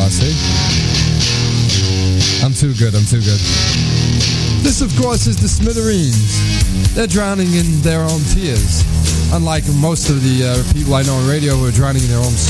see? I'm too good. This, of course, is the Smithereens. They're drowning in their own tears. Unlike most of the people I know on radio who are drowning in their own